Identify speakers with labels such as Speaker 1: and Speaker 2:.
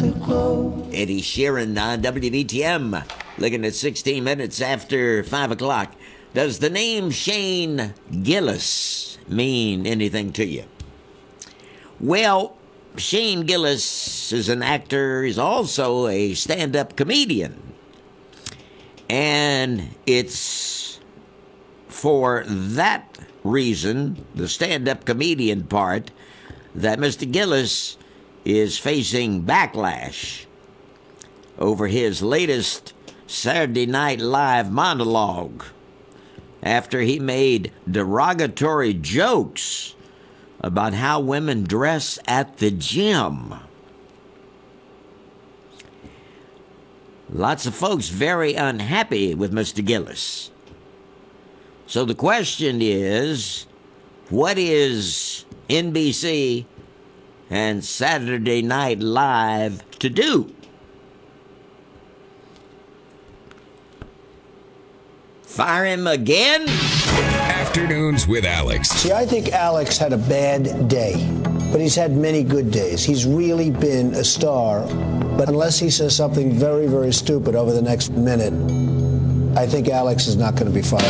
Speaker 1: Eddie Sheeran on WBTM. Looking at 16 minutes after 5 o'clock. Does the name Shane Gillis mean anything to you? Well, Shane Gillis is an actor. He's also a stand-up comedian. And it's for that reason, the stand-up comedian part, that Mr. Gillis is facing backlash over his latest Saturday Night Live monologue after he made derogatory jokes about how women dress at the gym. Lots of folks very unhappy with Mr. Gillis. So the question is, what is NBC and Saturday Night Live to do? Fire him again?
Speaker 2: Afternoons with Alex.
Speaker 3: See, I think Alex had a bad day, but he's had many good days. He's really been a star, but unless he says something very, very stupid over the next minute, I think Alex is not going to be fired.